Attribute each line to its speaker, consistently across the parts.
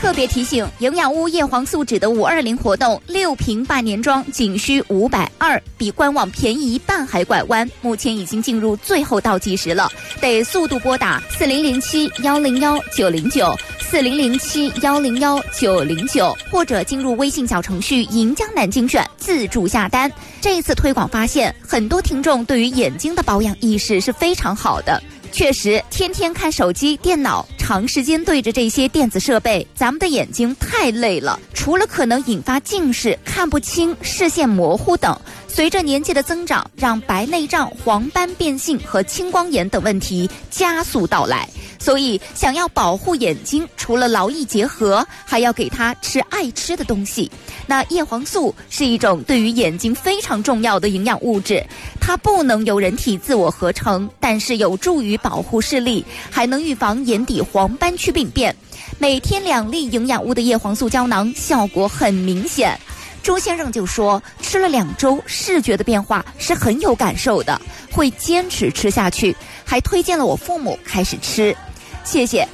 Speaker 1: 特别提醒，营养屋叶黄素酯的520活动6瓶半年装仅需520，比官网便宜一半还拐弯。目前已经进入最后倒计时了，得速度拨打4007-101-909，4007-101-909，或者进入微信小程序银江南精选自助下单。这一次推广发现，很多听众对于眼睛的保养意识是非常好的。确实，天天看手机、电脑，长时间对着这些电子设备，咱们的眼睛太累了。除了可能引发近视、看不清、视线模糊等，随着年纪的增长，让白内障、黄斑变性和青光眼等问题加速到来。所以，想要保护眼睛，除了劳逸结合，还要给它吃爱吃的东西。那叶黄素是一种对于眼睛非常重要的营养物质，它不能由人体自我合成，但是有助于保护视力，还能预防眼底黄斑区病变。每天2粒营养屋的叶黄素胶囊效果很明显。周先生就说，吃了2周，视觉的变化是很有感受的，会坚持吃下去，还推荐了我父母开始吃。谢谢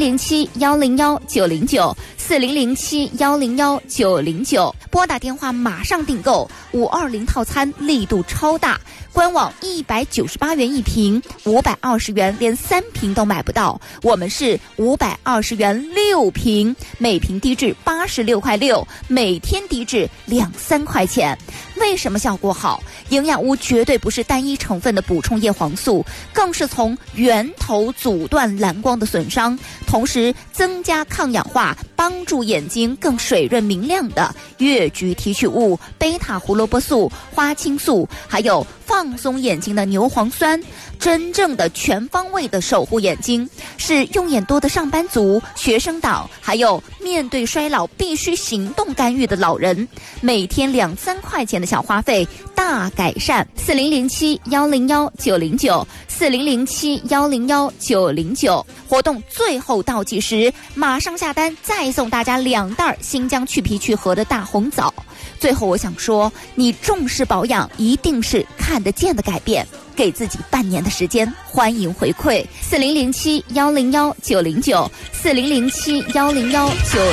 Speaker 1: 4007-101-909，4007-101-909，拨打电话马上订购520套餐，力度超大，官网198元一瓶，520元连3瓶都买不到，我们是520元6瓶，每瓶低至86.6块，每天低至2-3块钱。为什么效果好？营养屋绝对不是单一成分的补充叶黄素，更是从源头阻断蓝光的损伤，同时增加抗氧化，帮助眼睛更水润明亮的越橘提取物、贝塔胡萝卜素、花青素，还有放松眼睛的牛磺酸，真正的全方位的守护眼睛，是用眼多的上班族、学生党，还有面对衰老必须行动干预的老人，每天2-3块钱的小花费大改善。4007-101-909，4007-101-909，活动最后倒计时，马上下单再送大家2袋新疆去皮去核的大红枣。最后我想说，你重视保养，一定是看得见的改变，给自己半年的时间，欢迎回馈。4007-101-909，4007-101-909。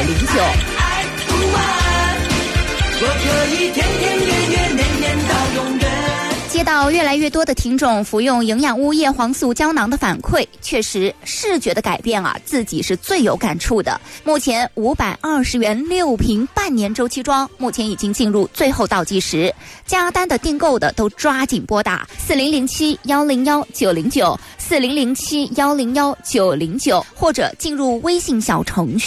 Speaker 1: 我可以天天月月年年到永远。接到越来越多的听众服用营养屋叶黄素胶囊的反馈，确实视觉的改变自己是最有感触的。目前520元6瓶半年周期装，目前已经进入最后倒计时，加单的订购的都抓紧拨打4007-101-909，4007-101-909，或者进入微信小程序